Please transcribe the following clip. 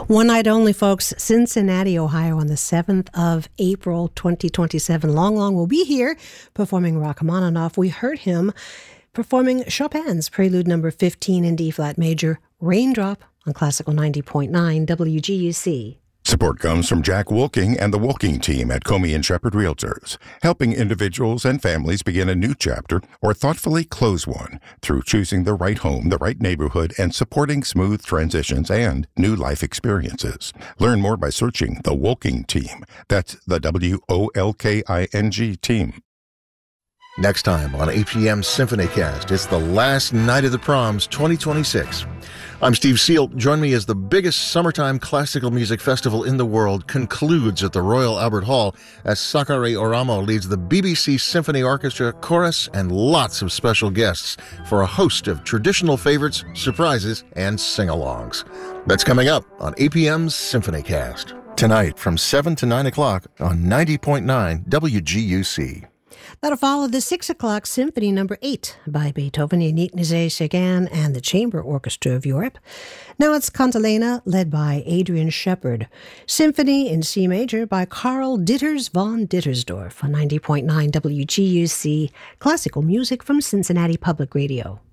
One night only, folks. Cincinnati, Ohio, on the 7th of April, 2027. Long Long will be here performing Rachmaninoff. We heard him performing Chopin's Prelude Number 15 in D-flat major, Raindrop, on Classical 90.9 WGUC. Support comes from Jack Wolking and the Wolking team at Comey and Shepherd Realtors, helping individuals and families begin a new chapter or thoughtfully close one through choosing the right home, the right neighborhood, and supporting smooth transitions and new life experiences. Learn more by searching the Wolking team. That's the WOLKING team. Next time on APM SymphonyCast, it's the last night of the proms 2026. I'm Steve Seal. Join me as the biggest summertime classical music festival in the world concludes at the Royal Albert Hall as Sakari Oramo leads the BBC Symphony Orchestra, chorus, and lots of special guests for a host of traditional favorites, surprises, and sing-alongs. That's coming up on APM's SymphonyCast. Tonight from 7 to 9 o'clock on 90.9 WGUC. That'll follow the 6 o'clock Symphony Number 8 by Beethoven, Yannick Nézet-Séguin, and the Chamber Orchestra of Europe. Now it's Cantilena, led by Adrian Shepard. Symphony in C major by Karl Ditters von Dittersdorf on 90.9 WGUC, classical music from Cincinnati Public Radio.